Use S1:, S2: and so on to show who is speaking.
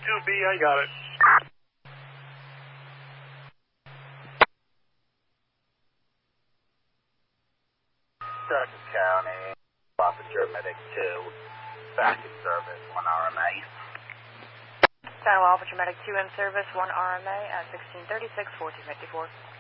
S1: 2B, I got it.
S2: Dutchess County, Officer Medic 2, back in service, 1 RMA.
S3: San Officer Medic 2 in service, 1 RMA at 1636, 1454.